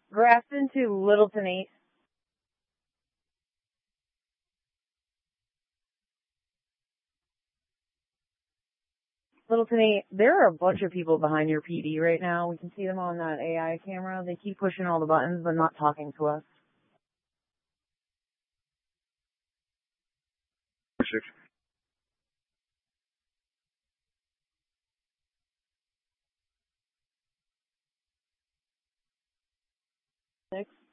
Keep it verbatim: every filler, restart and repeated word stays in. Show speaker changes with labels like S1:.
S1: Grafton to Littleton East. Littleton East, there are a bunch of people behind your P D right now. We can see them on that A I camera. They keep pushing all the buttons but not talking to us.
S2: Six.
S1: Six.